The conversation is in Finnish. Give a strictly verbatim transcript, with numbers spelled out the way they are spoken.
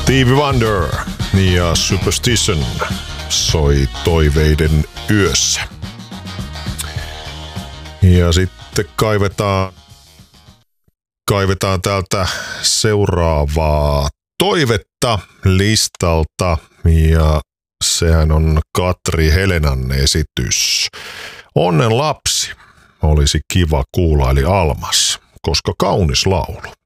Stevie Wonder ja Superstition soi Toiveiden yössä. Ja sitten kaivetaan, kaivetaan täältä seuraavaa toivetta listalta ja sehän on Katri Helenan esitys. Onnen lapsi olisi kiva kuulla, eli Almas, koska kaunis laulu.